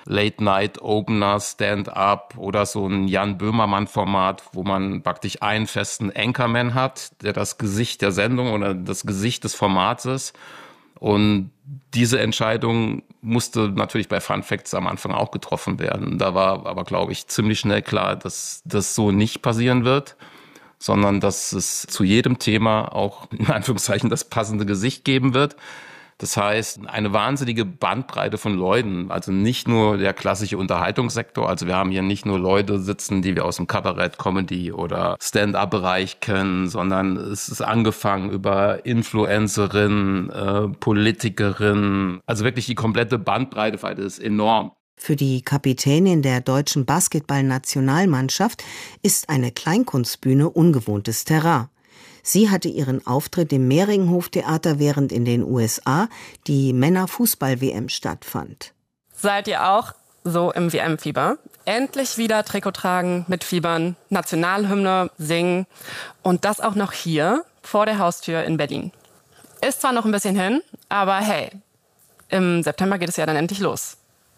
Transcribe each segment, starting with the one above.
Late-Night-Opener, Stand-Up oder so ein Jan Böhmermann-Format, wo man praktisch einen festen Anchorman hat, der das Gesicht der Sendung oder das Gesicht des Formats ist. Und diese Entscheidung musste natürlich bei Fun Facts am Anfang auch getroffen werden. Da war aber, glaube ich, ziemlich schnell klar, dass das so nicht passieren wird, sondern dass es zu jedem Thema auch in Anführungszeichen das passende Gesicht geben wird. Das heißt, eine wahnsinnige Bandbreite von Leuten, also nicht nur der klassische Unterhaltungssektor, also wir haben hier nicht nur Leute sitzen, die wir aus dem Kabarett, Comedy oder Stand-up-Bereich kennen, sondern es ist angefangen über Influencerinnen, Politikerinnen, also wirklich die komplette Bandbreite ist enorm. Für die Kapitänin der deutschen Basketball-Nationalmannschaft ist eine Kleinkunstbühne ungewohntes Terrain. Sie hatte ihren Auftritt im Mehringhof-Theater, während in den USA die Männer-Fußball-WM stattfand. Seid ihr auch so im WM-Fieber? Endlich wieder Trikot tragen, mitfiebern, Nationalhymne singen und das auch noch hier vor der Haustür in Berlin. Ist zwar noch ein bisschen hin, aber hey, im September geht es ja dann endlich los.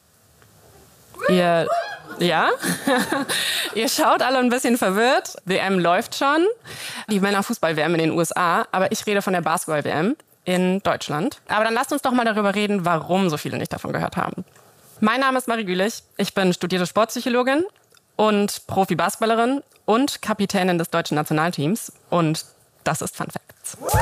Ja? Ihr schaut alle ein bisschen verwirrt. WM läuft schon. Die Männerfußball-WM in den USA. Aber ich rede von der Basketball-WM in Deutschland. Aber dann lasst uns doch mal darüber reden, warum so viele nicht davon gehört haben. Mein Name ist Marie Gülich. Ich bin studierte Sportpsychologin und Profi-Basketballerin und Kapitänin des deutschen Nationalteams. Und das ist Fun Facts.